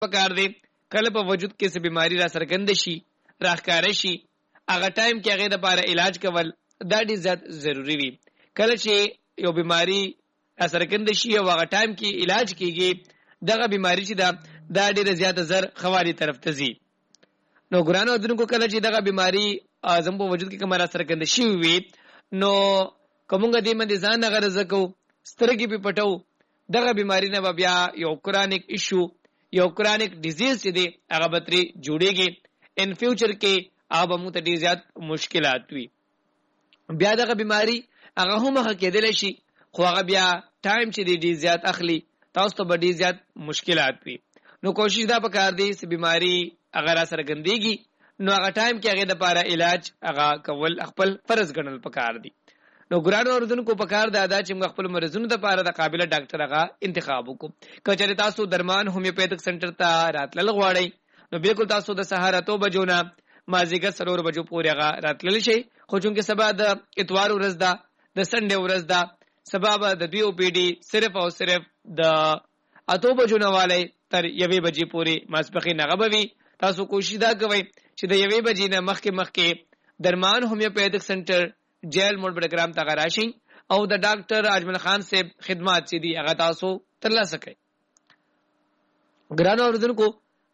پکار دی کله په وجود کې څه بیماری را څرګند شي راښکاره شي هغه ټایم کې هغه د لپاره علاج کول دا ډیر زیات ضروری وي. کله چې یو بیماری را څرګند شي او هغه ټایم کې علاج کیږي دغه بیماری چې دا ډیر زیات زر خواري طرف ته ځي. نو ګرانو دونکو کله چې دغه بیماری اعظم په وجود کې کومه را څرګند شي وي نو کومګه دې باندې ځان غرض کو سترګې په پټو دغه بیماری نه بیا یو کرونیک ایشو یو کرونیک ډیزیز چې دی هغه بتري جوړيږي ان فیوچر کې هغه مو ته ډیر زیات مشکلات وي. بیا دغه بیماری هغه هم کېدل شي خو هغه بیا ټایم چې دی ډیر زیات اخلي تاسو ته ډیر زیات مشکلات وي. نو کوشش دا وکړئ چې بیماری اگر اثر ګندېږي نو هغه ټایم کې هغه د لپاره علاج هغه کول خپل فرض ګڼل پکار دي. نو ګرانو اوردونکو پکار دا چې موږ خپل مریضونو د لپاره د قابلیت ډاکټر هغه انتخاب وکړو. کچره تاسو درمان هومیوپیتھک سنټر ته راتلل غواړئ نو بالکل تاسو د سهار 8 بجو نه مازیګر 3 بجو پورې هغه راتلل شي. خو چونکه سبا د اتوار ورځ ده د سنډه ورځ ده سبا د دوی او پی ډي صرف او صرف د 8 بجو نه والي تر 1 بجې پورې ماسپخین غبوي. تاسو کوشش دا کوئ چې د 1 بجې نه مخکې درمان هومیوپیتھک سنټر جیل موډ پروګرام ته راشئ او د ډاکټر اجمل خان صاحب خدمات چې دی هغه تاسو ترلاسه کړئ. ګرانو اوردونکو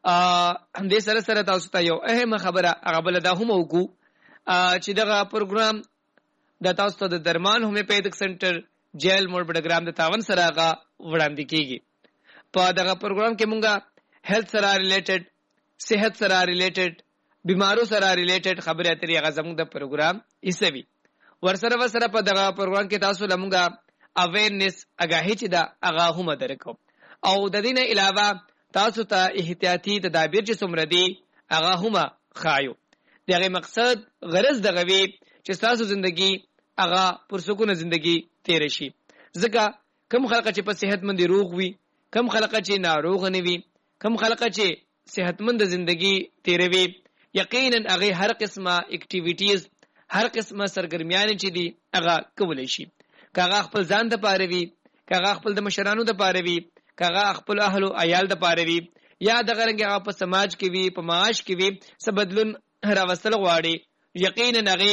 هم دې سره تاسو ته یو اهم خبره هغه بل دا هم وکړو چې دغه پروګرام د تاسو ته د درمان هومیوپیتھک سنټر جیل موډ پروګرام د تاون سره هغه وړاندې کیږي. په دغه پروګرام کې مونږه هیلث سره ریلیټډ صحت سره ریلیټډ بیمارو سره ریلیټډ خبرې اترې هغه زموږ د پروګرام حصہ وي. ورسره په دغه پروګرام کې تاسو لمونږه اویرنس اگاهی چې دا هغه هم درکو او د دې نه علاوه تاسو ته احتیاطي تدابیر چې څومره دي هغه هم خایو. دغه مقصد غرض دغه وی چې تاسو ژوندۍ هغه پرسکونه ژوندۍ تیر شي. ځکه کوم خلک چې په صحت مند روغ وي کم خلق چې ناروغ نه وي کم خلق چې صحتمند ژوندۍ تیروي یقینا هغه هر قسمه اکټیویټیز هر قسمه سرګرمیان چې دي هغه کولای شي. کاغه خپل ځان د پاره وي کاغه خپل د مشرانو د پاره وي کاغه خپل اهل او عیال د پاره وي یا د غرنګ هغه په سماج کې وي په معاش کې وي سبدلن راوستل غواړي یقینا هغه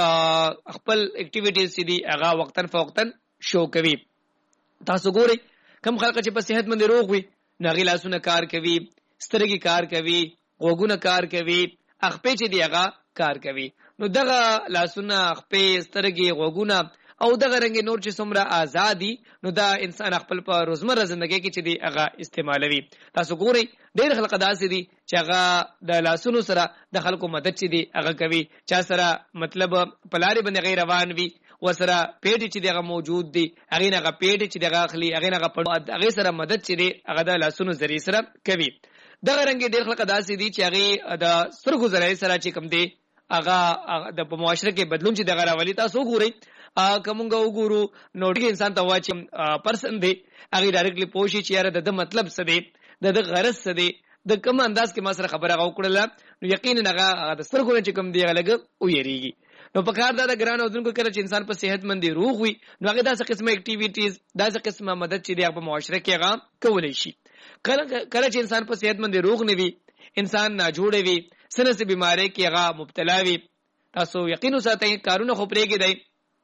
خپل اکټیویټیز چې دي هغه وقتن فوقتن شو کوي. تاسو ګورئ کم خلک چې په صحت مند روغ وي ناغي لاسونه کار کوي سترګي کار کوي غوګونه کار کوي اخپې چې دی هغه کار کوي. نو دغه لاسونه اخپې سترګي غوګونه او دغه رنګ نور چې څومره آزادي نو دا انسان خپل په روزمره ژوندۍ کې چې دی هغه استعمالوي. تاسو ګورئ ډېر خلک داسې دي چې هغه د لاسونو سره د خلکو مدد چې دی هغه کوي چا سره مطلب پلاری باندې غیر روان وي وسره پیټ چې دغه موجود دي هغه نه پیټ چې دغه اخلي هغه نه هغه سره مدد چې دی هغه د لاسونو ذریعہ سره کوي. دغه رنګ ډېر خلک داسې دي چې هغه د سترګو ذریعہ سره چې کوم دی هغه د معاشره کې بدلون چې دغه راولي. تاسو ګورئ کومګه وګورو نو ډېر انسان ته واچم پرسن دی هغه ډایرکټلی پوښي چې یاره د مطلب څه دی د غرض څه دی د کوم انداز کې ما سره خبره وکړله نو یقینا هغه د سترګو چې کوم دی هغه لګ او یریږي. نو په کار دا ګران اوذونکو کړه چې انسان په صحت مند روغ وي نو هغه داسې قسمه اکټیویټیز داسې قسمه مدد چې دی په معاشره کې هغه کولای شي. کله چې انسان په صحت مند روغ نه وي انسان ناجوړ وي سنه سي بيمارۍ کې هغه مبتلا وي تاسو یقین وساتئ کارونه خو پرېږي دی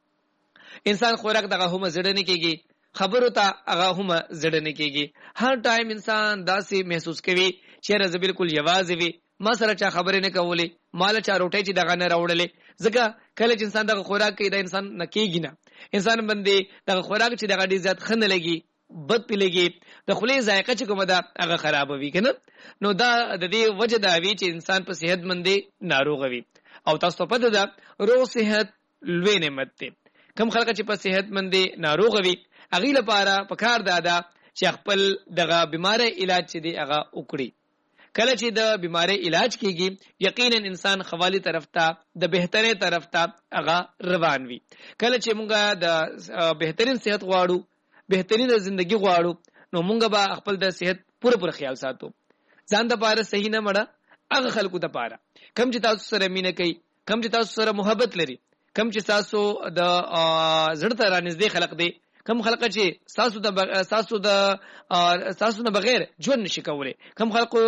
انسان خوراک دغه هم زړه نه کیږي خبرو ته هغه هم زړه نه کیږي. هر ټایم انسان داسې محسوس کوي چې راز بالکل یوازې وي ما سره چا خبرې نه کولې مال چا روټي چې دغه نه راوړلې. ځکه کله چې انسان دغه خوراک کوي دا انسان نه کیږي نه انسان باندې دغه خوراک چې دغه ډیر زیات خنه لګي بد پیلږي د خولې ذائقه چې کومه ده هغه خرابوي کنه. نو دا د دې وجه دا وی چې انسان په صحت مند ناروغ وي او تاسو په دې دا روغ صحت لوی نعمت ده. کم خلک چې په صحت مند ناروغ وي هغه لپاره پکار دادا چې خپل دغه بیماری علاج چې دی هغه وکړي. کله چې د بیماری علاج کیږي یقینا انسان خوالی طرف ته د بهتري طرف ته هغه روان وي. کله چې مونږه د بهترین صحت غواړو بهترین ژوندۍ غواړو نو مونږ به خپل د صحت پوره خیال ساتو. ځان د پاره صحیح نه مړه هغه خلکو د پاره کم چې تاسو سره مینه کوي کم چې تاسو سره محبت لري کم چې تاسو د زړه ته رانږدې خلق دی کوم خلق چې تاسو د بغیر ژوند نشي کولای، کوم خلق